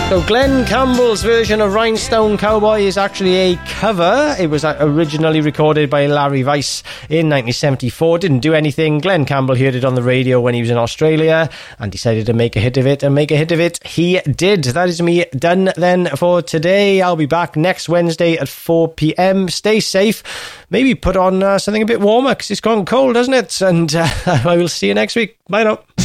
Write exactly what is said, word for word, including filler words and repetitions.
So Glenn Campbell's version of Rhinestone Cowboy is actually a cover. It was originally recorded by Larry Weiss in nineteen seventy-four. Didn't do anything. Glenn Campbell heard it on the radio when he was in Australia and decided to make a hit of it, and make a hit of it he did. That is me done then for today. I'll be back next Wednesday at four p.m. Stay safe. Maybe put on uh, something a bit warmer because it's gone cold, hasn't it? And uh, I will see you next week. Bye now.